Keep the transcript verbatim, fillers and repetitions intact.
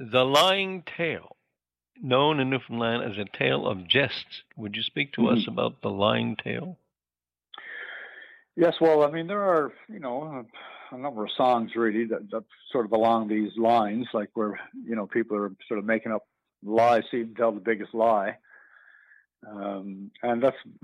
The Lying Tale, known in Newfoundland as a tale of jests. Would you speak to Hmm. us about the Lying Tale? Yes, well, I mean, there are, you know, a, a number of songs really that, that sort of along these lines, like where, you know, people are sort of making up lies, so you can tell the biggest lie. Um, and that's